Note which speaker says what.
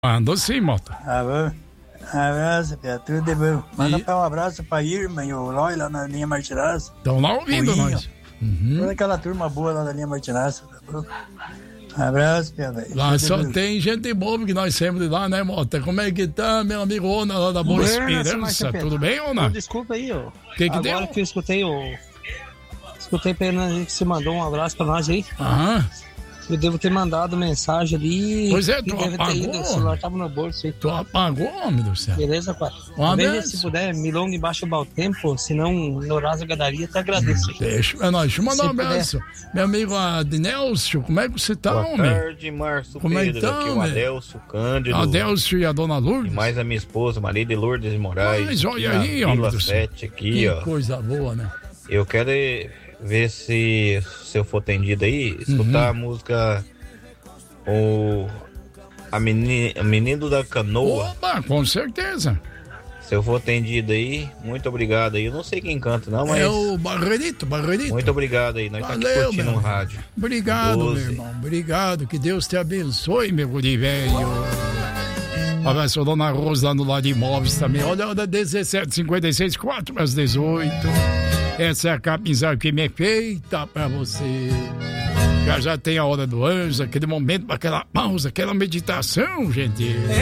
Speaker 1: Manda sim, Mota.
Speaker 2: Abraço, tudo de bom. Manda um abraço pra Irma e o Lói lá na linha Martiraça.
Speaker 1: Estão lá ouvindo nós.
Speaker 2: Toda aquela turma boa lá da linha Martiraça. Abraço, velho.
Speaker 1: Lá só tem gente boa que nós sempre lá, né, Mota? Como é que tá, meu amigo Ona, lá da Boa Esperança? Tudo bem, Ona?
Speaker 3: Desculpa aí, ó.
Speaker 1: Que
Speaker 3: agora
Speaker 1: deu?
Speaker 3: que eu escutei apenas que você mandou um abraço pra nós aí.
Speaker 1: Aham.
Speaker 3: Eu devo ter mandado mensagem ali.
Speaker 1: Pois é, tu
Speaker 3: deve
Speaker 1: apagou?
Speaker 3: ter ido, o celular tava no bolso aí.
Speaker 1: Tu apagou, homem do céu.
Speaker 3: Beleza, Quatro?
Speaker 1: Veja
Speaker 3: Se puder, milonga embaixo do tempo, senão no Horácio Gadaria, te agradeço aí.
Speaker 1: Deixa eu mandar um abraço. Meu amigo Adnelcio, como é que você tá, homem?
Speaker 4: Boa tarde, Márcio
Speaker 1: Como é que
Speaker 4: Pedro.
Speaker 1: tá,
Speaker 4: Aqui o
Speaker 1: homem?
Speaker 4: Adélcio Cândido.
Speaker 1: Adélcio e a dona Lourdes?
Speaker 4: E mais a minha esposa, Maria de Lourdes Moraes.
Speaker 1: Mas olha
Speaker 4: aqui na
Speaker 1: aí, homem
Speaker 4: Vila
Speaker 1: do céu.
Speaker 4: 7 aqui,
Speaker 1: Que
Speaker 4: ó.
Speaker 1: coisa boa, né?
Speaker 4: Eu quero ver se eu for atendido aí, escutar a música Menino da Canoa.
Speaker 1: Opa, com certeza.
Speaker 4: Se eu for atendido aí, muito obrigado aí. Eu não sei quem canta não, mas...
Speaker 1: É o Barreirito.
Speaker 4: Muito obrigado aí, nós estamos aqui
Speaker 1: Valeu,
Speaker 4: curtindo
Speaker 1: meu.
Speaker 4: o rádio.
Speaker 1: Obrigado,
Speaker 4: 12.
Speaker 1: meu irmão. Obrigado. Que Deus te abençoe, meu guri velho. Abraço a dona Rosa lá no lado de imóveis também. Olha, hora 17h56, 4h18. Essa é a capinzada que me é feita pra você. Já tem a hora do anjo, aquele momento, aquela pausa, aquela meditação, gente.